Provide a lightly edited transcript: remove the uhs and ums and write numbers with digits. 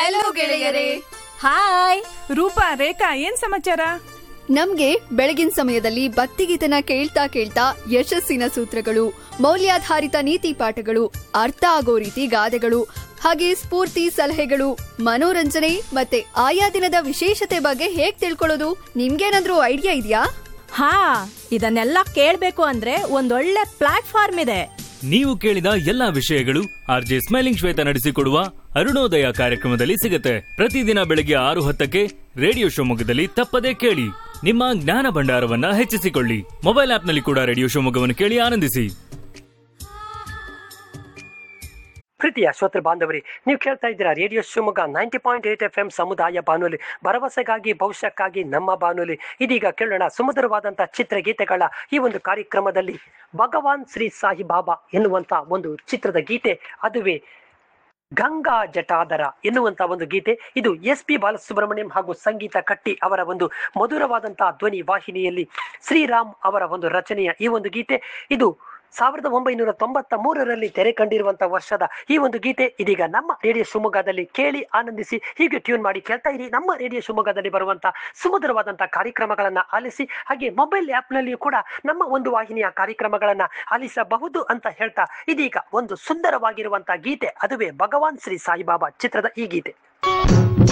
Hello ಗೆಳೆಯರೇ. Hi Roopa, ರೇಖಾ, ಏನ್ ಸಮಾಚಾರ? ನಮ್ಗೆ ಬೆಳಗಿನ ಸಮಯದಲ್ಲಿ ಭಕ್ತಿಗೀತನ ಕೇಳ್ತಾ ಕೇಳ್ತಾ ಯಶಸ್ಸಿನ ಸೂತ್ರಗಳು, ಮೌಲ್ಯಾಧಾರಿತ ನೀತಿ ಪಾಠಗಳು, ಅರ್ಥ ಆಗೋ ರೀತಿ ಗಾದೆಗಳು, ಹಾಗೆ ಸ್ಫೂರ್ತಿ ಸಲಹೆಗಳು, ಮನೋರಂಜನೆ ಮತ್ತೆ ಆಯಾ ದಿನದ ವಿಶೇಷತೆ ಬಗ್ಗೆ ಹೇಗ್ ತಿಳ್ಕೊಳ್ಳೋದು? ನಿಮ್ಗೇನಾದ್ರೂ ಐಡಿಯಾ ಇದೆಯಾ? ಹಾ, ಇದನ್ನೆಲ್ಲ ಕೇಳ್ಬೇಕು ಅಂದ್ರೆ ಒಂದೊಳ್ಳೆ ಪ್ಲಾಟ್ಫಾರ್ಮ್ ಇದೆ. ನೀವು ಕೇಳಿದ ಎಲ್ಲಾ ವಿಷಯಗಳು ಆರ್ಜೆ ಸ್ಮೈಲಿಂಗ್ ಶ್ವೇತ ನಡೆಸಿಕೊಡುವ ಅರುಣೋದಯ ಕಾರ್ಯಕ್ರಮದಲ್ಲಿ ಸಿಗುತ್ತೆ. ಪ್ರತಿದಿನ ಬೆಳಗ್ಗೆ 6:10ಕ್ಕೆ ರೇಡಿಯೋ ಶಿವಮೊಗ್ಗದಲ್ಲಿ ತಪ್ಪದೇ ಕೇಳಿ. ನಿಮ್ಮ ಜ್ಞಾನ ಭಂಡಾರವನ್ನ ಹೆಚ್ಚಿಸಿಕೊಳ್ಳಿ. ಮೊಬೈಲ್ ಆಪ್ನಲ್ಲಿ ಕೂಡ ರೇಡಿಯೋ ಶಿವಮೊಗ್ಗವನ್ನು ಕೇಳಿ ಆನಂದಿಸಿ. ಪ್ರೀತಿಯ ಶ್ರೋತೃ ಬಾಂಧವರೇ, ನೀವು ಕೇಳ್ತಾ ಇದ್ದೀರಾ ರೇಡಿಯೋ ಶಿವಮೊಗ್ಗ 90.8 FM ಸಮುದಾಯ ಬಾನುಲಿ, ಭರವಸೆಗಾಗಿ ಭವಿಷ್ಯಕ್ಕಾಗಿ ನಮ್ಮ ಬಾನುಲಿ. ಇದೀಗ ಕೇಳೋಣ ಸುಮಧುರವಾದಂತಹ ಚಿತ್ರಗೀತೆಗಳ ಈ ಒಂದು ಕಾರ್ಯಕ್ರಮದಲ್ಲಿ ಭಗವಾನ್ ಶ್ರೀ ಸಾಯಿಬಾಬಾ ಎನ್ನುವಂತ ಒಂದು ಚಿತ್ರದ ಗೀತೆ, ಅದುವೇ ಗಂಗಾ ಜಟಾಧರ ಎನ್ನುವಂತ ಒಂದು ಗೀತೆ. ಇದು SP ಬಾಲಸುಬ್ರಹ್ಮಣ್ಯಂ ಹಾಗೂ ಸಂಗೀತ ಕಟ್ಟಿ ಅವರ ಒಂದು ಮಧುರವಾದಂತಹ ಧ್ವನಿ ವಾಹಿನಿಯಲ್ಲಿ ಶ್ರೀರಾಮ್ ಅವರ ಒಂದು ರಚನೆಯ ಈ ಒಂದು ಗೀತೆ. ಇದು 1993ರಲ್ಲಿ ತೆರೆ ಕಂಡಿರುವಂತಹ ವರ್ಷದ ಈ ಒಂದು ಗೀತೆ ಇದೀಗ ನಮ್ಮ ರೇಡಿಯೋ ಶಿವಮೊಗ್ಗದಲ್ಲಿ ಕೇಳಿ ಆನಂದಿಸಿ. ಹೀಗೆ ಟ್ಯೂನ್ ಮಾಡಿ ಕೇಳ್ತಾ ಇರಿ ನಮ್ಮ ರೇಡಿಯೋ ಶಿವಮೊಗ್ಗದಲ್ಲಿ ಬರುವಂತಹ ಸುಮಧುರವಾದಂತಹ ಕಾರ್ಯಕ್ರಮಗಳನ್ನ ಆಲಿಸಿ. ಹಾಗೆ ಮೊಬೈಲ್ ಆ್ಯಪ್ನಲ್ಲಿಯೂ ಕೂಡ ನಮ್ಮ ಒಂದು ವಾಹಿನಿಯ ಕಾರ್ಯಕ್ರಮಗಳನ್ನ ಆಲಿಸಬಹುದು ಅಂತ ಹೇಳ್ತಾ ಇದೀಗ ಒಂದು ಸುಂದರವಾಗಿರುವಂತಹ ಗೀತೆ, ಅದುವೇ ಭಗವಾನ್ ಶ್ರೀ ಸಾಯಿಬಾಬಾ ಚಿತ್ರದ ಈ ಗೀತೆ.